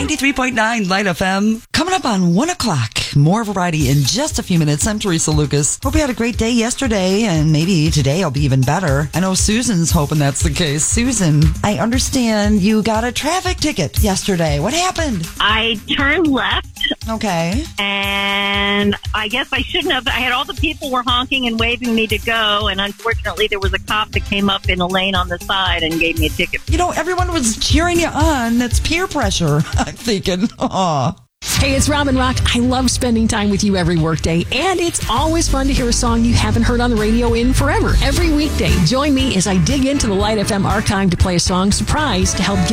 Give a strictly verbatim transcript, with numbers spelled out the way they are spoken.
ninety-three point nine Light F M. Coming up on one o'clock. More variety in just a few minutes. I'm Teresa Lucas. Hope you had a great day yesterday, and maybe today will be even better. I know Susan's hoping that's the case. Susan, I understand you got a traffic ticket yesterday. What happened? I turned left. Okay. And I guess I shouldn't have. I had all the people were honking and waving me to go, and unfortunately there was a cop that came up in a lane on the side and gave me a ticket. You know, everyone was cheering you on. That's peer pressure, I'm thinking. Aw. Hey, it's Robin Rock. I love spending time with you every workday, and it's always fun to hear a song you haven't heard on the radio in forever. Every weekday, join me as I dig into the Light F M archive to play a song surprise to help get